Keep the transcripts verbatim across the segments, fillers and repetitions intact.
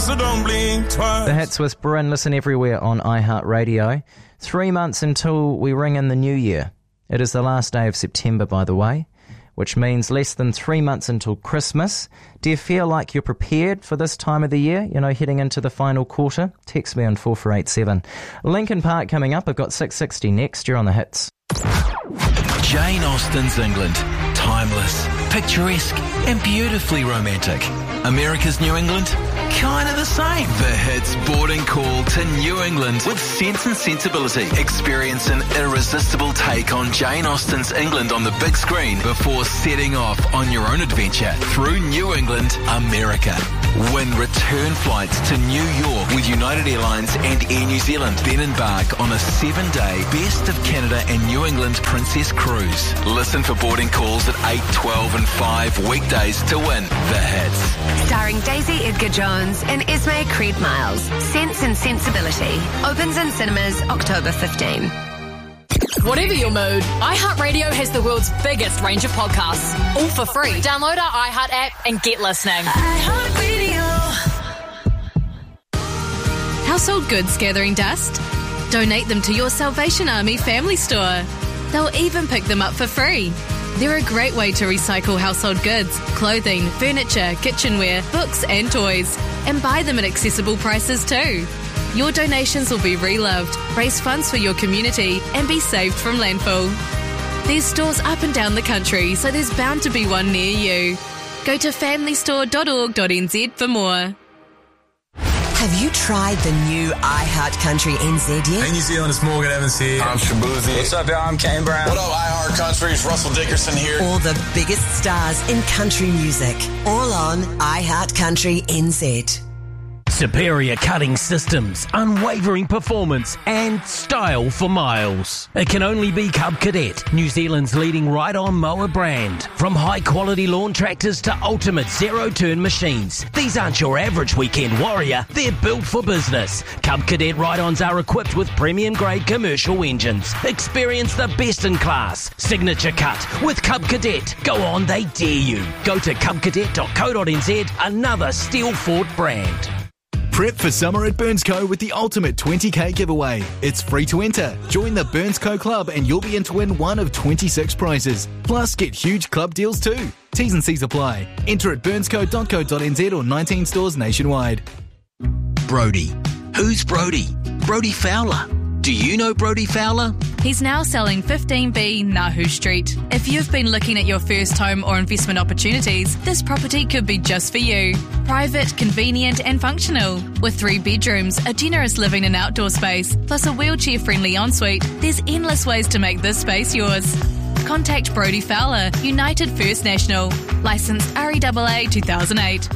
so don't blink twice. The Hits with Bryn. Listen everywhere on iHeartRadio. Three months until we ring in the new year. It is the last day of September, by the way, which means less than three months until Christmas. Do you feel like you're prepared for this time of the year, you know, heading into the final quarter? Text me on four four eight seven. Linkin Park coming up. I've got six sixty next. You're on the Hits. Jane Austen's England. Timeless, picturesque, and beautifully romantic. America's New England? Kind of the same. The Hits boarding call to New England with Sense and Sensibility. Experience an irresistible take on Jane Austen's England on the big screen before setting off on your own adventure through New England, America. Win return flights to New York with United Airlines and Air New Zealand. Then embark on a seven-day Best of Canada and New England Princess Cruise. Listen for boarding calls at eight, twelve and five weekdays to win The Hits. Starring Daisy Edgar Jones and Esme Creed Miles. Sense and Sensibility. Opens in cinemas October fifteenth. Whatever your mood, iHeartRadio has the world's biggest range of podcasts, all for free. Download our iHeart app and get listening. iHeartRadio. Household goods gathering dust? Donate them to your Salvation Army family store. They'll even pick them up for free. They're a great way to recycle household goods, clothing, furniture, kitchenware, books and toys, and buy them at accessible prices too. Your donations will be reloved, raise funds for your community, and be saved from landfill. There's stores up and down the country, so there's bound to be one near you. Go to family store dot org dot n z for more. Have you tried the new iHeart Country N Z yet? Hey New Zealand, it's Morgan Evans here. I'm Shabuzi. What's up, y'all? I'm Kane Brown. What up, iHeart Country? It's Russell Dickerson here. All the biggest stars in country music, all on iHeart Country N Z. Superior cutting systems, unwavering performance, and style for miles. It can only be Cub Cadet, New Zealand's leading ride-on mower brand. From high-quality lawn tractors to ultimate zero-turn machines, these aren't your average weekend warrior. They're built for business. Cub Cadet ride-ons are equipped with premium-grade commercial engines. Experience the best-in-class signature cut with Cub Cadet. Go on, they dare you. Go to cub cadet dot co dot n z, another Steel Fort brand. Prep for summer at Burnsco with the ultimate twenty K giveaway. It's free to enter. Join the Burnsco Club and you'll be in to win one of twenty-six prizes. Plus, get huge club deals too. T's and C's apply. Enter at burnsco dot co dot n z or nineteen stores nationwide. Brody. Who's Brody? Brody Fowler. Do you know Brody Fowler? He's now selling fifteen B Nahu Street. If you've been looking at your first home or investment opportunities, this property could be just for you. Private, convenient and functional. With three bedrooms, a generous living and outdoor space, plus a wheelchair-friendly ensuite, there's endless ways to make this space yours. Contact Brody Fowler, United First National. Licensed R E A A two thousand eight.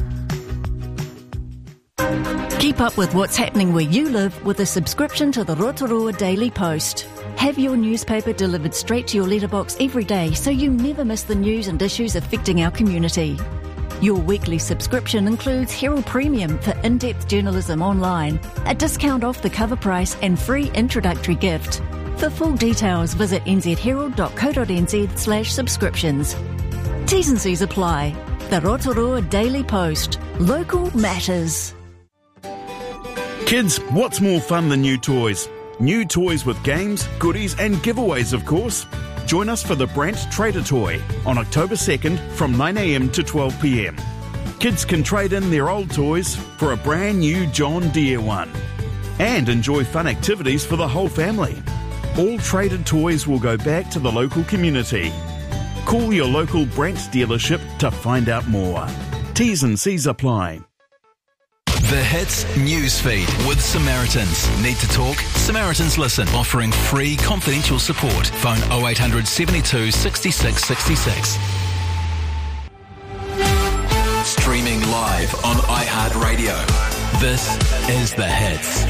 Keep up with what's happening where you live with a subscription to the Rotorua Daily Post. Have your newspaper delivered straight to your letterbox every day so you never miss the news and issues affecting our community. Your weekly subscription includes Herald Premium for in-depth journalism online, a discount off the cover price and free introductory gift. For full details, visit n z herald dot co dot n z slash subscriptions. T's and C's apply. The Rotorua Daily Post. Local matters. Kids, what's more fun than new toys? New toys with games, goodies and giveaways, of course. Join us for the Brant Trader Toy on October second from nine a m to twelve p m. Kids can trade in their old toys for a brand new John Deere one. And enjoy fun activities for the whole family. All traded toys will go back to the local community. Call your local Brant dealership to find out more. T's and C's apply. The Hits Newsfeed with Samaritans. Need to talk? Samaritans Listen, offering free confidential support. Phone oh eight hundred seventy-two sixty-six sixty-six. Streaming live on iHeartRadio. This is The Hits.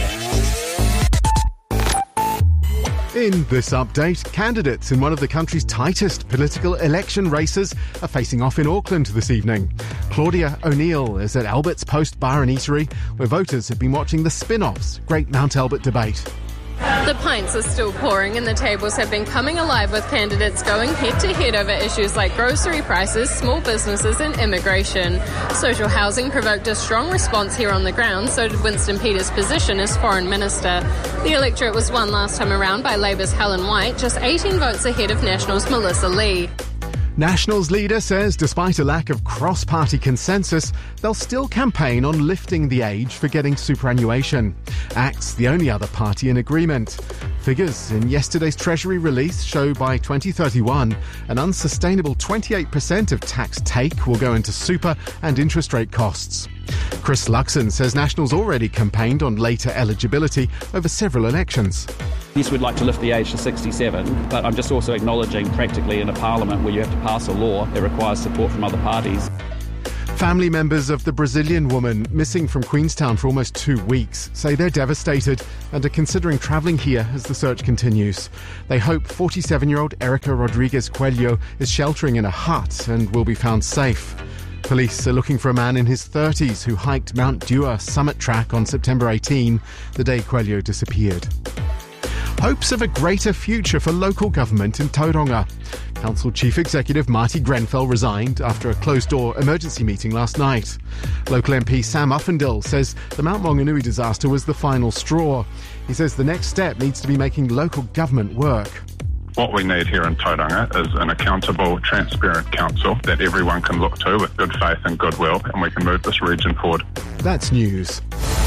In this update, candidates in one of the country's tightest political election races are facing off in Auckland this evening. Claudia O'Neill is at Albert's Post Bar and Eatery, where voters have been watching the spin-offs Great Mount Albert debate. The pints are still pouring and the tables have been coming alive with candidates going head-to-head over issues like grocery prices, small businesses and immigration. Social housing provoked a strong response here on the ground, so did Winston Peters' position as Foreign Minister. The electorate was won last time around by Labour's Helen White, just eighteen votes ahead of Nationals' Melissa Lee. Nationals leader says despite a lack of cross-party consensus, they'll still campaign on lifting the age for getting superannuation. ACT's the only other party in agreement. Figures in yesterday's Treasury release show by twenty thirty-one, an unsustainable twenty-eight percent of tax take will go into super and interest rate costs. Chris Luxon says Nationals already campaigned on later eligibility over several elections. Yes, we'd like to lift the age to sixty-seven, but I'm just also acknowledging practically in a parliament where you have to pass a law that requires support from other parties. Family members of the Brazilian woman missing from Queenstown for almost two weeks say they're devastated and are considering travelling here as the search continues. They hope forty-seven-year-old Erica Rodriguez Coelho is sheltering in a hut and will be found safe. Police are looking for a man in his thirties who hiked Mount Dewar summit track on September eighteenth, the day Coelho disappeared. Hopes of a greater future for local government in Tauranga. Council Chief Executive Marty Grenfell resigned after a closed-door emergency meeting last night. Local M P Sam Uffindell says the Mount Maunganui disaster was the final straw. He says the next step needs to be making local government work. What we need here in Tauranga is an accountable, transparent council that everyone can look to with good faith and goodwill, and we can move this region forward. That's news.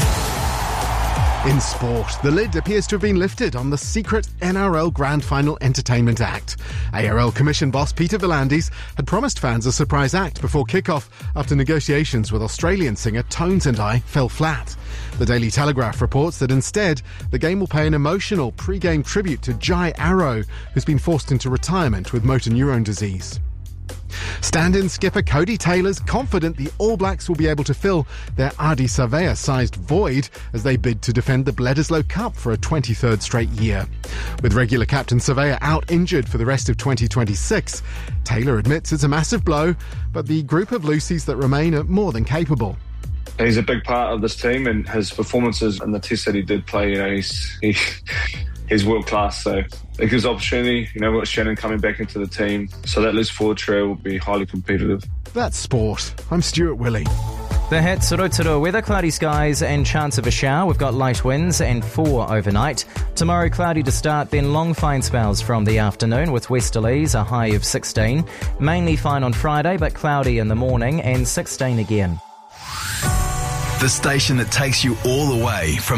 In sport, the lid appears to have been lifted on the secret N R L Grand Final Entertainment Act. A R L Commission boss Peter V'landys had promised fans a surprise act before kick-off after negotiations with Australian singer Tones and I fell flat. The Daily Telegraph reports that instead, the game will pay an emotional pre-game tribute to Jai Arrow, who's been forced into retirement with motor neurone disease. Stand-in skipper Cody Taylor's confident the All Blacks will be able to fill their Ardie Savea-sized void as they bid to defend the Bledisloe Cup for a twenty-third straight year. With regular captain Savea out injured for the rest of twenty twenty-six, Taylor admits it's a massive blow, but the group of Lucies that remain are more than capable. He's a big part of this team, and his performances in the test that he did play, you know, he's... He, He's world class, so it gives opportunity. You know, with Shannon coming back into the team, so that loose forward trio will be highly competitive. That's sport. I'm Stuart Willey. The hits, Rotorua weather, cloudy skies and chance of a shower. We've got light winds and four overnight. Tomorrow cloudy to start, then long fine spells from the afternoon with westerlies, a high of sixteen. Mainly fine on Friday, but cloudy in the morning and sixteen again. The station that takes you all the way from